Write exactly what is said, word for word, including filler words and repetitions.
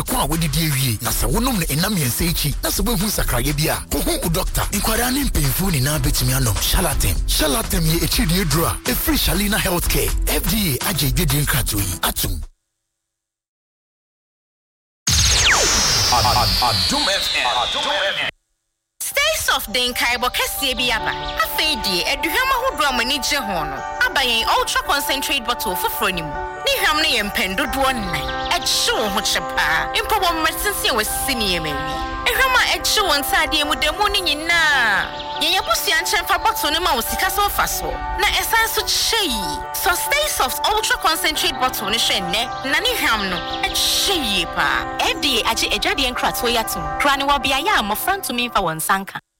kwa wodi die wie na se wonom ne enam yense echi na se behu sakraye bia ho doctor inkwara ne mpemfu ni na betimi anom Charlatan Charlatan ye echi die dura e free Shalina Healthcare F D A age dwedi nkrato yi atum Adum F M. Stay soft den kaibo kese bi aba. Afedi eduhwam ahodo amani je ho no. Abayen ultra concentrate bottle foforo ni mu. Ni hwam no ye mpendodo nnan. Ehye ho chepa. Impo bom medicine we sini emewi. Ehwam a ehye won sade mu demu ni nyina. Yen yabusu anchen fa bottle no ma wo sika so fa so. Na esan so chei. So stay soft ultra concentrate bottle ni hwe ne. Na ni hwam no ehye pa. F D A age edwade enkrato yatum. Kra ne wo bia ya mo front to me fa won sanka.